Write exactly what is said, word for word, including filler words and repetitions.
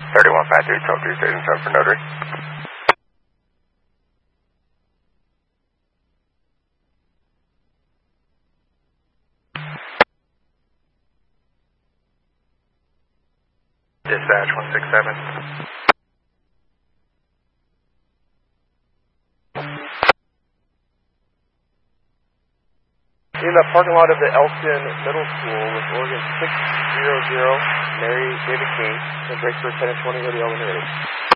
thirty-one five three, twelve three station seven for notary. Dispatch one six seven. In the parking lot of the Elston Middle School with Oregon six zero zero, Mary David King, and break for ten twenty, radio when ready.